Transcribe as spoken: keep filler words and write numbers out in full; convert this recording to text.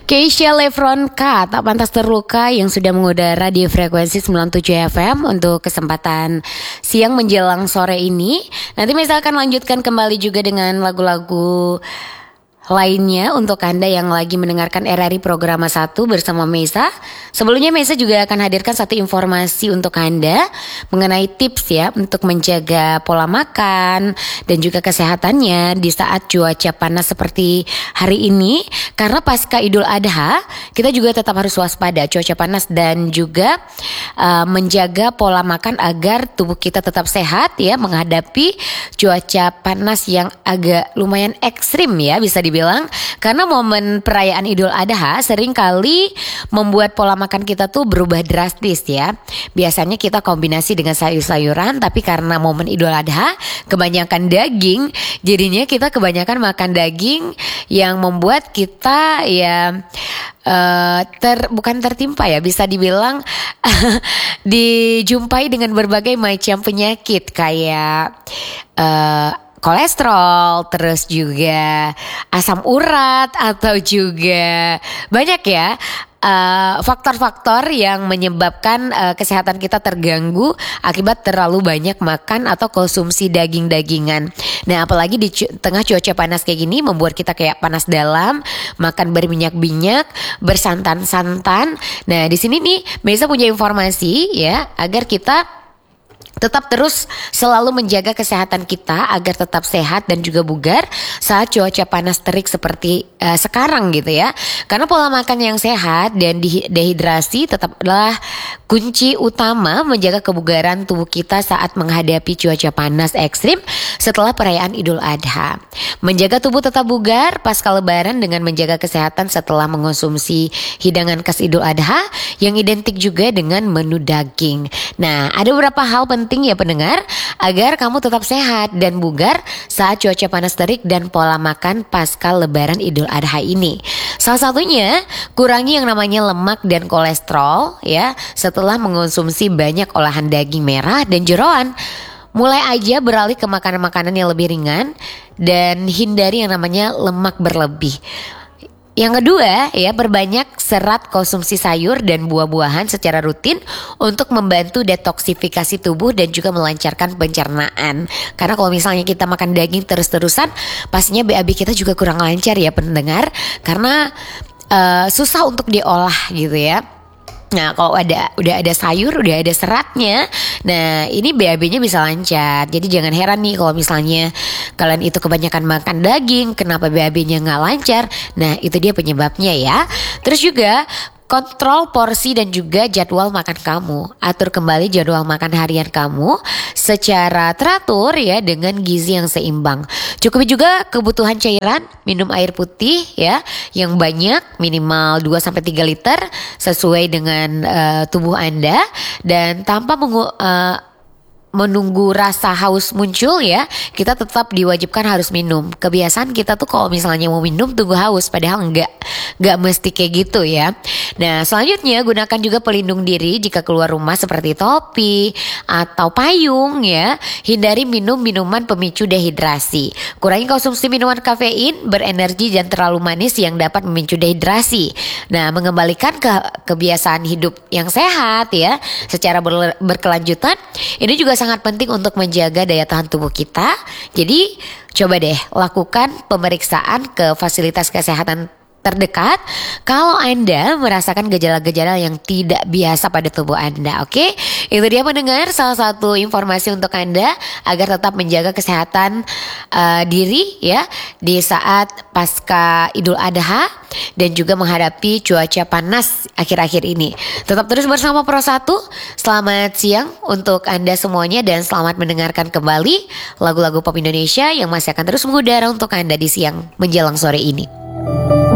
Keisha Lefronka, tak pantas terluka, yang sudah mengudara di frekuensi sembilan puluh tujuh F M untuk kesempatan siang menjelang sore ini. Nanti Mesa akan lanjutkan kembali juga dengan lagu-lagu lainnya untuk Anda yang lagi mendengarkan R R I Programa satu bersama Mesa. Sebelumnya Mesa juga akan hadirkan satu informasi untuk Anda mengenai tips ya untuk menjaga pola makan dan juga kesehatannya di saat cuaca panas seperti hari ini. Karena pasca Idul Adha kita juga tetap harus waspada cuaca panas dan juga uh, menjaga pola makan agar tubuh kita tetap sehat ya menghadapi cuaca panas yang agak lumayan ekstrim ya bisa dibilang. Bilang karena momen perayaan Idul Adha sering kali membuat pola makan kita tuh berubah drastis ya. Biasanya kita kombinasi dengan sayur-sayuran, tapi karena momen Idul Adha kebanyakan daging, jadinya kita kebanyakan makan daging yang membuat kita ya uh, ter bukan tertimpa ya, bisa dibilang dijumpai dengan berbagai macam penyakit kayak uh, kolesterol, terus juga asam urat atau juga banyak ya uh, faktor-faktor yang menyebabkan uh, kesehatan kita terganggu akibat terlalu banyak makan atau konsumsi daging-dagingan. Nah, apalagi di cu- tengah cuaca panas kayak gini membuat kita kayak panas dalam, makan berminyak-minyak, bersantan-santan. Nah, di sini nih Mesa punya informasi ya agar kita tetap terus selalu menjaga kesehatan kita agar tetap sehat dan juga bugar saat cuaca panas terik seperti uh, sekarang gitu ya. Karena pola makan yang sehat dan dehidrasi tetaplah kunci utama menjaga kebugaran tubuh kita saat menghadapi cuaca panas ekstrim setelah perayaan Idul Adha. Menjaga tubuh tetap bugar pasca lebaran dengan menjaga kesehatan setelah mengonsumsi hidangan khas Idul Adha yang identik juga dengan menu daging. Nah, ada beberapa hal penting penting ya pendengar agar kamu tetap sehat dan bugar saat cuaca panas terik dan pola makan pasca lebaran Idul Adha ini. Salah satunya kurangi yang namanya lemak dan kolesterol ya setelah mengonsumsi banyak olahan daging merah dan jeroan. Mulai aja beralih ke makanan-makanan yang lebih ringan dan hindari yang namanya lemak berlebih. Yang kedua ya, perbanyak serat konsumsi sayur dan buah-buahan secara rutin untuk membantu detoksifikasi tubuh dan juga melancarkan pencernaan. Karena kalau misalnya kita makan daging terus-terusan, pastinya B A B kita juga kurang lancar ya pendengar, karena uh, susah untuk diolah gitu ya. Nah, kalau ada udah ada sayur, udah ada seratnya, nah ini B A B-nya bisa lancar. Jadi jangan heran nih kalau misalnya kalian itu kebanyakan makan daging, kenapa B A B-nya nggak lancar? Nah, itu dia penyebabnya ya. Terus juga kontrol porsi dan juga jadwal makan kamu. Atur kembali jadwal makan harian kamu secara teratur ya dengan gizi yang seimbang. Cukupi juga kebutuhan cairan, minum air putih ya yang banyak minimal dua sampai tiga liter sesuai dengan uh, tubuh Anda dan tanpa mengu- uh, menunggu rasa haus muncul ya, kita tetap diwajibkan harus minum. Kebiasaan kita tuh kalau misalnya mau minum tunggu haus, padahal enggak enggak mesti kayak gitu ya. Nah, selanjutnya gunakan juga pelindung diri jika keluar rumah seperti topi atau payung ya. Hindari minum minuman pemicu dehidrasi. Kurangi konsumsi minuman kafein, berenergi dan terlalu manis yang dapat memicu dehidrasi. Nah, mengembalikan ke kebiasaan hidup yang sehat ya secara ber- berkelanjutan. Ini juga sangat penting untuk menjaga daya tahan tubuh kita. Jadi coba deh lakukan pemeriksaan ke fasilitas kesehatan terdekat kalau Anda merasakan gejala-gejala yang tidak biasa pada tubuh Anda. Oke, itu dia pendengar salah satu informasi untuk Anda agar tetap menjaga kesehatan uh, diri ya di saat pasca Idul Adha dan juga menghadapi cuaca panas akhir-akhir ini. Tetap terus bersama Pro satu. Selamat siang untuk Anda semuanya dan selamat mendengarkan kembali lagu-lagu pop Indonesia yang masih akan terus mengudara untuk Anda di siang menjelang sore ini.